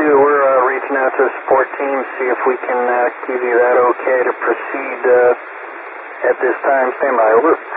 we're reaching out to the support team, see if we can give you that okay to proceed at this time. Stand by, over.